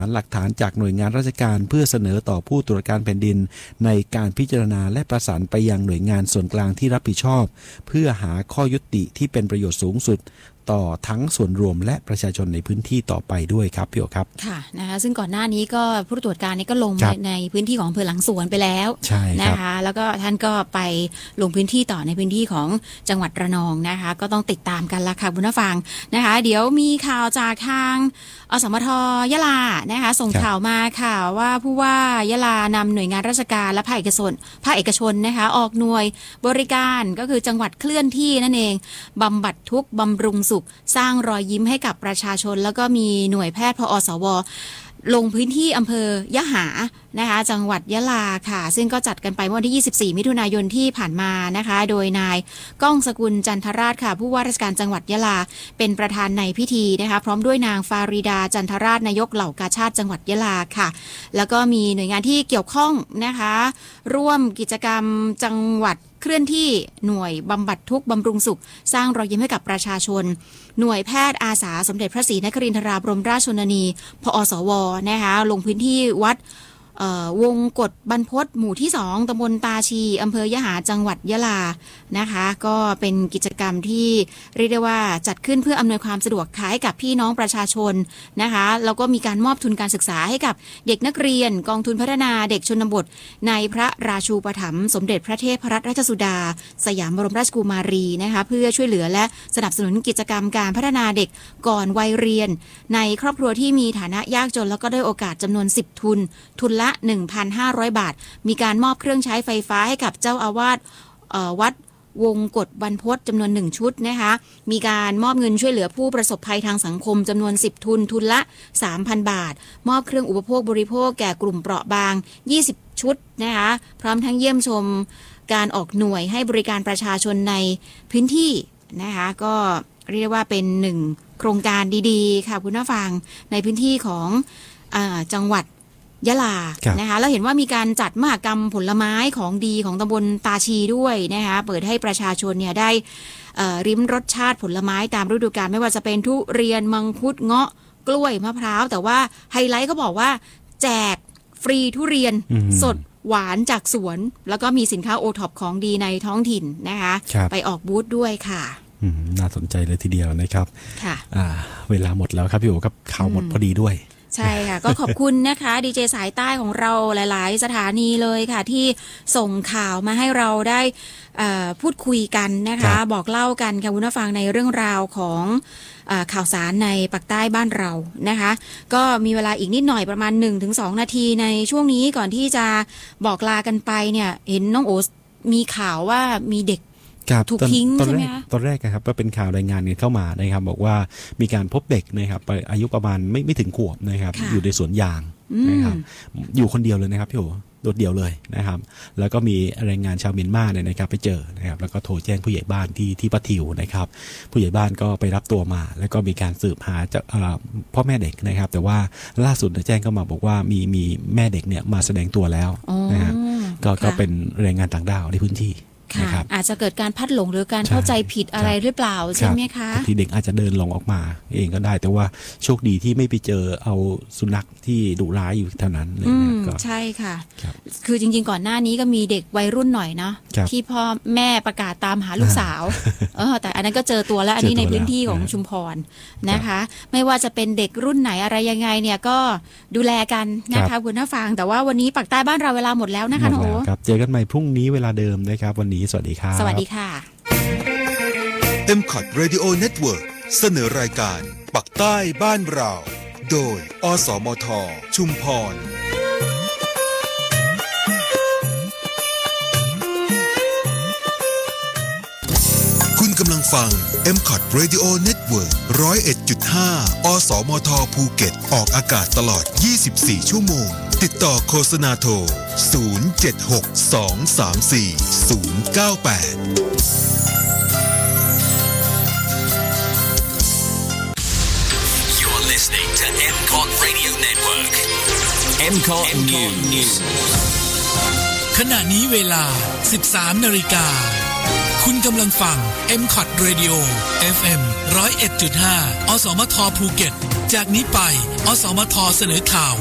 หลักฐานจากหน่วยงานราชการเพื่อเสนอต่อผู้ตรวจการแผ่นดินในการพิจารณาและประสานไปยังหน่วยงานส่วนกลางที่รับผิดชอบเพื่อหาข้อยุติที่เป็นประโยชน์สูงสุดต่อทั้งส่วนรวมและประชาชนในพื้นที่ต่อไปด้วยครับพี่โอครับค่ะนะคะซึ่งก่อนหน้านี้ก็ผู้ตรวจการนี้ก็ลงในพื้นที่ของอำเภอหลังสวนไปแล้วนะคะแล้วก็ท่านก็ไปลงพื้นที่ต่อในพื้นที่ของจังหวัดระนองนะคะก็ต้องติดตามกันละค่ะคุณผู้ฟังนะคะเดี๋ยวมีข่าวจากทางอสมทยะลานะคะส่งข่าวมาค่ะว่าผู้ว่ายะลานำหน่วยงานราชการและภาคเอกชนนะคะออกหน่วยบริการก็คือจังหวัดเคลื่อนที่นั่นเองบำบัดทุกข์บำรุงสุขสร้างรอยยิ้มให้กับประชาชนแล้วก็มีหน่วยแพทย์พอสวลงพื้นที่อำเภอยะหานะคะจังหวัดยะลาค่ะซึ่งก็จัดกันไปเมื่อวันที่24มิถุนายนที่ผ่านมานะคะโดยนายก้องสกุลจันทราชค่ะผู้ว่าราชการจังหวัดยะลาเป็นประธานในพิธีนะคะพร้อมด้วยนางฟาริดาจันทราชนายกเหล่ากาชาดจังหวัดยะลาค่ะแล้วก็มีหน่วยงานที่เกี่ยวข้องนะคะร่วมกิจกรรมจังหวัดเคลื่อนที่หน่วยบำบัดทุกข์บำรุงสุขสร้างรอยยิ้มให้กับประชาชนหน่วยแพทย์อาสาสมเด็จพระศรีนครินทราบรมราชชนนีพอสวนะคะลงพื้นที่วัดวงกฏบรรพตหมู่ที่2ตำบลตาชีอำเภอยะหาจังหวัดยะลานะคะก็เป็นกิจกรรมที่เรียกได้ว่าจัดขึ้นเพื่ออำนวยความสะดวกให้กับพี่น้องประชาชนนะคะแล้วก็มีการมอบทุนการศึกษาให้กับเด็กนักเรียนกองทุนพัฒนาเด็กชนบทในพระราชูปถัมภ์สมเด็จพระเทพรัตนราชสุดาสยามบรมราชกุมารีนะคะเพื่อช่วยเหลือและสนับสนุนกิจกรรมการพัฒนาเด็กก่อนวัยเรียนในครอบครัวที่มีฐานะยากจนแล้วก็ได้โอกาสจำนวน10ทุนละ1,500 บาทมีการมอบเครื่องใช้ไฟฟ้าให้กับเจ้าอาวาสวัดวงกฏบรรพตจำนวน1ชุดนะคะมีการมอบเงินช่วยเหลือผู้ประสบภัยทางสังคมจำนวน10ทุนละ 3,000 บาทมอบเครื่องอุปโภคบริโภคแก่กลุ่มเปราะบาง20ชุดนะคะพร้อมทั้งเยี่ยมชมการออกหน่วยให้บริการประชาชนในพื้นที่นะคะก็เรียกว่าเป็น1โครงการดีๆค่ะคุณผู้ฟังในพื้นที่ของจังหวัดยะลานะคะแล้วเห็นว่ามีการจัดมหกรรมผลไม้ของดีของตำบลตาชีด้วยนะคะเปิดให้ประชาชนเนี่ยได้ริมรสชาติผลไม้ตามฤดูกาลไม่ว่าจะเป็นทุเรียนมังคุดเงาะกล้วยมะพร้าวแต่ว่าไฮไลท์เขาบอกว่าแจกฟรีทุเรียนสดหวานจากสวนแล้วก็มีสินค้าโอท็อปของดีในท้องถิ่นนะคะไปออกบูธด้วยค่ะน่าสนใจเลยทีเดียวนะครับค่ะเวลาหมดแล้วครับพี่โอ๋ครับข่าวหมดพอดีด้วยใช่ค่ะก็ขอบคุณนะคะดีเจสายใต้ของเราหลายๆสถานีเลยค่ะที่ส่งข่าวมาให้เราได้พูดคุยกันนะคะบอกเล่ากันค่ะคุณผู้ฟังในเรื่องราวของข่าวสารในปากใต้บ้านเรานะคะก็มีเวลาอีกนิดหน่อยประมาณ 1-2 นาทีในช่วงนี้ก่อนที่จะบอกลากันไปเนี่ยเห็นน้องโอมีข่าวว่ามีเด็กถูกทิ้งใช่ไหมคะตอนแรกครับก็เป็นข่าวรายงานเข้ามานะครับบอกว่ามีการพบเด็กนะครับอายุประมาณไม่ถึงขวบนะครับอยู่ในสวนยางนะครับอยู่คนเดียวเลยนะครับพี่โอโดดเดี่ยวเลยนะครับแล้วก็มีแรงงานชาวเมียนมาเนี่ยนะครับไปเจอนะครับแล้วก็โทรแจ้งผู้ใหญ่บ้านที่ปะทิวนะครับผู้ใหญ่บ้านก็ไปรับตัวมาแล้วก็มีการสืบหาพ่อแม่เด็กนะครับแต่ว่าล่าสุดแจ้งเข้ามาบอกว่ามีแม่เด็กเนี่ยมาแสดงตัวแล้วนะครับก็เป็นแรงงานต่างด้าวในพื้นที่อาจจะเกิดการพัดหลงหรือการเข้าใจผิดอะไรหรือเปล่าใช่ไหมคะบางทีเด็กอาจจะเดินหลงออกมาเองก็ได้แต่ว่าโชคดีที่ไม่ไปเจอเอาสุนัขที่ดุร้ายอยู่เท่านั้นเลยก็ใช่ค่ะคือจริงๆก่อนหน้านี้ก็มีเด็กวัยรุ่นหน่อยนะที่พ่อแม่ประกาศตามหาลูกสาวแต่อันนั้นก็เจอตัวแล้วอันนี้ในพื้นที่ของชุมพรนะคะไม่ว่าจะเป็นเด็กรุ่นไหนอะไรยังไงเนี่ยก็ดูแลกันนะคะคุณผู้ฟังแต่ว่าวันนี้ปากใต้บ้านเราเวลาหมดแล้วนะคะโอ้ครับเจอกันใหม่พรุ่งนี้เวลาเดิมนะครับวันนี้สวัสดีครับสวัสดีค่ะ MCOT Radio Network เสนอรายการปักใต้บ้านเราโดยอสมทชุมพรคุณกำลังฟัง MCOT Radio Network 101.5 อสมทภูเก็ตออกอากาศตลอด24ชั่วโมงติดต่อโฆษณาโทร076-234-098 Listening to MCOT Radio Network. MCOT News. ขณะนี้เวลา 13:00 น.คุณกำลังฟัง MCOT Radio FM 101.5 อสมทภูเก็ตจากนี้ไปอสมทเสนอข่าว